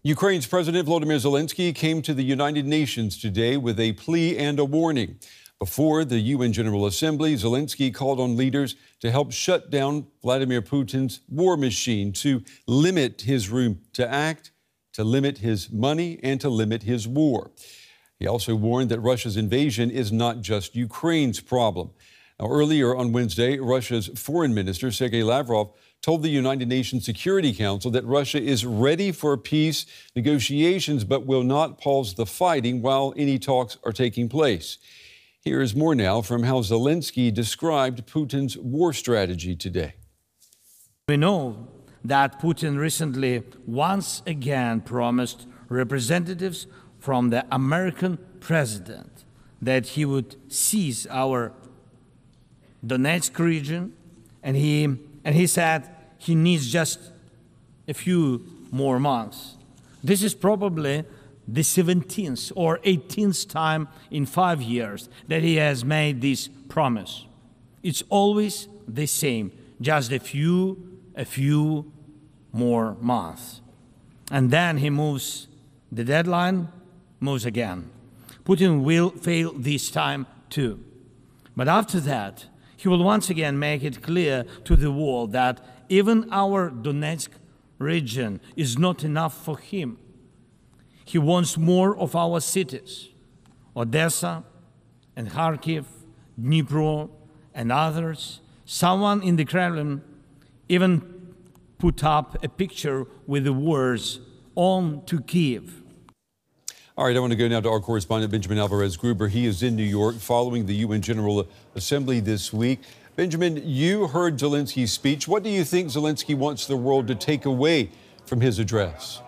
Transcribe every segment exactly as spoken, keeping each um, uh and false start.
Ukraine's President Volodymyr Zelensky came to the United Nations today with a plea and a warning. Before the U N General Assembly, Zelensky called on leaders to help shut down Vladimir Putin's war machine, to limit his room to act, to limit his money, and to limit his war. He also warned that Russia's invasion is not just Ukraine's problem. Now, earlier on Wednesday, Russia's Foreign Minister, Sergei Lavrov, told the United Nations Security Council that Russia is ready for peace negotiations but will not pause the fighting while any talks are taking place. Here is more now from how Zelensky described Putin's war strategy today. We know that Putin recently once again promised representatives from the American president that he would seize our Donetsk region, and he, and he said he needs just a few more months. This is probably the seventeenth or eighteenth time in five years that he has made this promise. It's always the same, just a few, a few more months. And then he moves the deadline, moves again. Putin will fail this time too. But after that, he will once again make it clear to the world that even our Donetsk region is not enough for him. He wants more of our cities, Odessa and Kharkiv, Dnipro and others. Someone in the Kremlin even put up a picture with the words, "On to Kiev." All right, I want to go now to our correspondent, Benjamin Alvarez-Gruber. He is in New York following the U N General Assembly this week. Benjamin, you heard Zelensky's speech. What do you think Zelensky wants the world to take away from his address?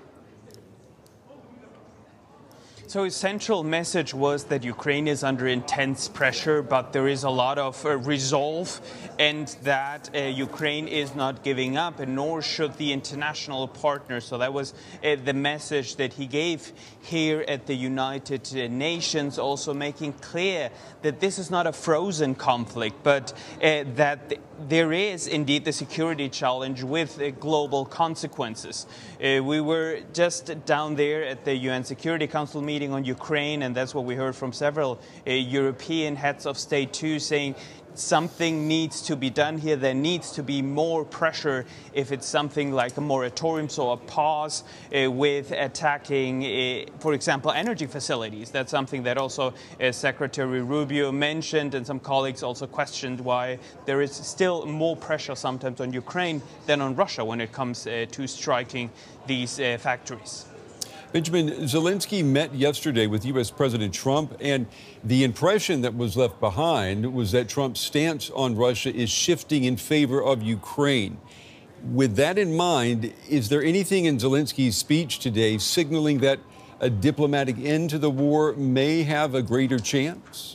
So his central message was that Ukraine is under intense pressure, but there is a lot of uh, resolve, and that uh, Ukraine is not giving up, and nor should the international partners. So that was uh, the message that he gave here at the United Nations, also making clear that this is not a frozen conflict, but uh, that there is indeed the security challenge with uh, global consequences. Uh, we were just down there at the U N Security Council meeting on Ukraine, and that's what we heard from several uh, European heads of state too, saying something needs to be done here. There needs to be more pressure if it's something like a moratorium, so a pause uh, with attacking, uh, for example, energy facilities. That's something that also uh, Secretary Rubio mentioned, and some colleagues also questioned why there is still more pressure sometimes on Ukraine than on Russia when it comes uh, to striking these uh, factories. Benjamin, Zelensky met yesterday with U S President Trump, and the impression that was left behind was that Trump's stance on Russia is shifting in favor of Ukraine. With that in mind, is there anything in Zelensky's speech today signaling that a diplomatic end to the war may have a greater chance?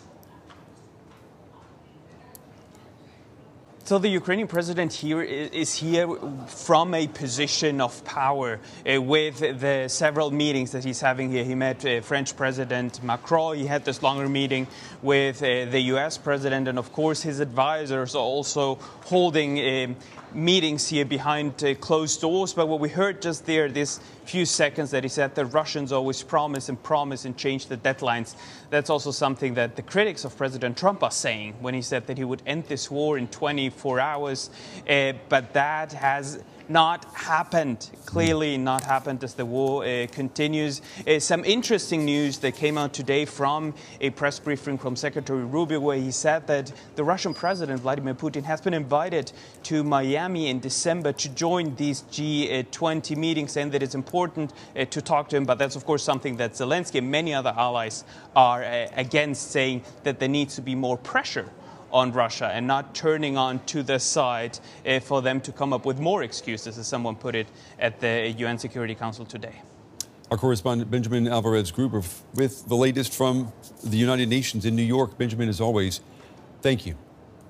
So the Ukrainian president here is here from a position of power uh, with the several meetings that he's having here. He met uh, French President Macron. He had this longer meeting with uh, the U S president, and of course his advisors are also holding uh, meetings here behind uh, closed doors. But what we heard just there, this few seconds that he said the Russians always promise and promise and change the deadlines, that's also something that the critics of President Trump are saying when he said that he would end this war in twenty-four hours. Uh, but that has not happened, clearly not happened as the war uh, continues. Uh, some interesting news that came out today from a press briefing from Secretary Rubio, where he said that the Russian president, Vladimir Putin, has been invited to Miami in December to join these G twenty meetings, saying that it's important uh, to talk to him. But that's, of course, something that Zelensky and many other allies are uh, against, saying that there needs to be more pressure on Russia and not turning on to the side uh, for them to come up with more excuses, as someone put it at the U N Security Council today. Our correspondent Benjamin Alvarez-Gruber with the latest from the United Nations in New York. Benjamin, as always, thank you.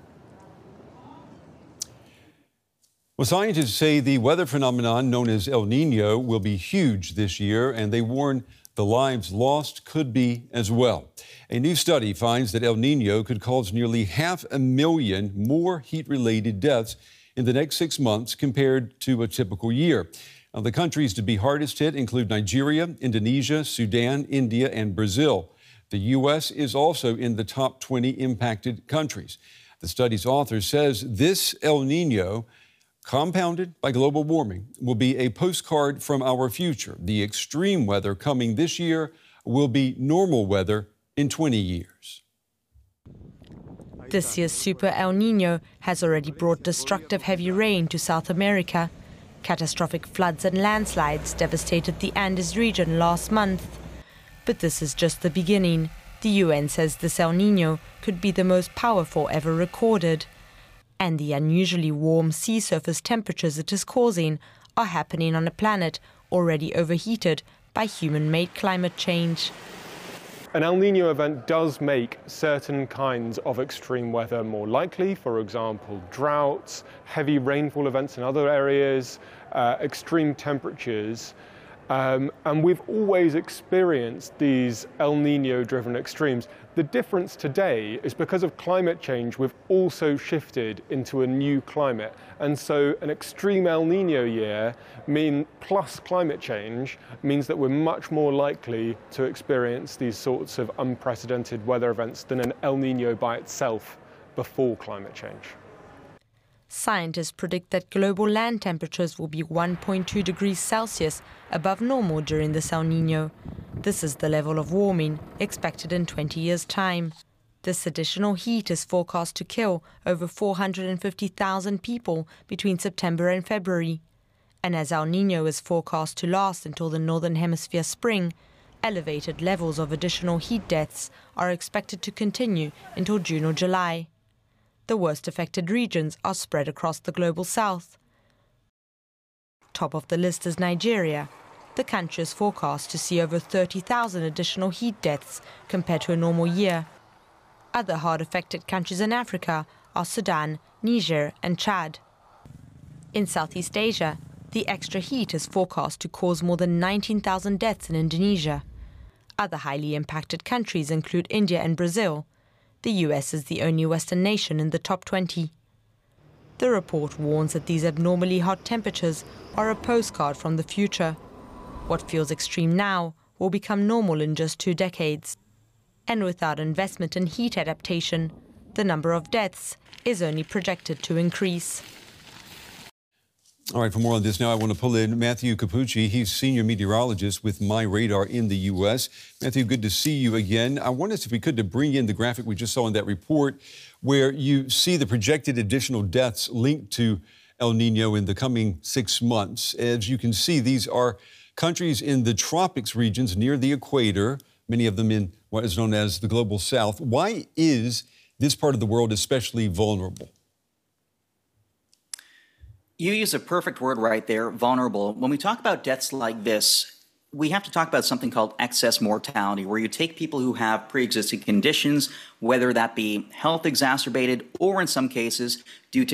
Well, scientists say the weather phenomenon known as El Nino will be huge this year, and they warn the lives lost could be as well. A new study finds that El Nino could cause nearly half a million more heat-related deaths in the next six months compared to a typical year. Now, the countries to be hardest hit include Nigeria, Indonesia, Sudan, India, and Brazil. The U S is also in the top twenty impacted countries. The study's author says this El Nino, compounded by global warming, will be a postcard from our future. The extreme weather coming this year will be normal weather in twenty years. This year's Super El Nino has already brought destructive heavy rain to South America. Catastrophic floods and landslides devastated the Andes region last month. But this is just the beginning. The U N says this El Nino could be the most powerful ever recorded. And the unusually warm sea surface temperatures it is causing are happening on a planet already overheated by human-made climate change. An El Nino event does make certain kinds of extreme weather more likely, for example, droughts, heavy rainfall events in other areas, uh, extreme temperatures. Um, and we've always experienced these El Nino-driven extremes. The difference today is because of climate change, we've also shifted into a new climate. And so an extreme El Nino year mean, plus climate change means that we're much more likely to experience these sorts of unprecedented weather events than an El Nino by itself before climate change. Scientists predict that global land temperatures will be one point two degrees Celsius above normal during this El Nino. This is the level of warming expected in twenty years' time. This additional heat is forecast to kill over four hundred fifty thousand people between September and February. And as El Nino is forecast to last until the Northern Hemisphere spring, elevated levels of additional heat deaths are expected to continue until June or July. The worst affected regions are spread across the global south. Top of the list is Nigeria. The country is forecast to see over thirty thousand additional heat deaths compared to a normal year. Other hard-affected countries in Africa are Sudan, Niger, and Chad. In Southeast Asia, the extra heat is forecast to cause more than nineteen thousand deaths in Indonesia. Other highly impacted countries include India and Brazil. The U S is the only Western nation in the top twenty. The report warns that these abnormally hot temperatures are a postcard from the future. What feels extreme now will become normal in just two decades. And without investment in heat adaptation, the number of deaths is only projected to increase. All right, for more on this now, I want to pull in Matthew Cappucci. He's senior meteorologist with MyRadar in the U S. Matthew, good to see you again. I wanted, if we could, to bring in the graphic we just saw in that report where you see the projected additional deaths linked to El Nino in the coming six months. As you can see, these are countries in the tropics regions near the equator, many of them in what is known as the global south. Why is this part of the world especially vulnerable? You use a perfect word right there, vulnerable. When we talk about deaths like this, we have to talk about something called excess mortality, where you take people who have pre-existing conditions, whether that be health exacerbated or in some cases due to